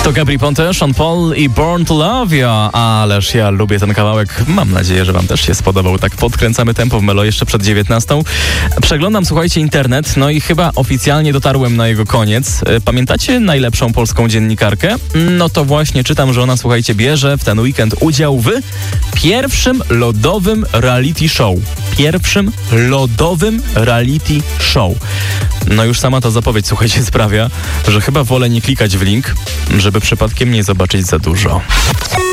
To Gabry Ponte, Sean Paul i Born to Love You. Ależ ja lubię ten kawałek. Mam nadzieję, że wam też się spodobał. Tak podkręcamy tempo w Melo jeszcze przed 19. Przeglądam, słuchajcie, internet, no i chyba oficjalnie dotarłem na jego koniec. Pamiętacie najlepszą polską dziennikarkę? No to właśnie czytam, że ona, słuchajcie, bierze w ten weekend udział w pierwszym lodowym reality show. Pierwszym lodowym reality show. No już sama ta zapowiedź, słuchajcie, sprawia, że chyba wolę nie klikać w link, żeby przypadkiem nie zobaczyć za dużo.